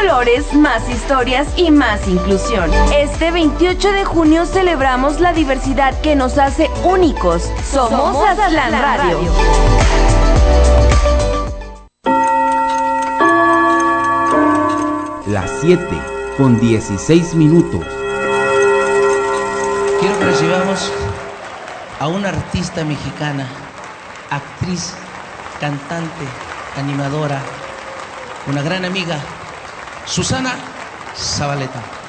colores, más historias y más inclusión. Este 28 de junio celebramos la diversidad que nos hace únicos. Somos Aztlán Radio. Las 7:16. Quiero que recibamos a una artista mexicana, actriz, cantante, animadora, una gran amiga, Susana Zabaleta.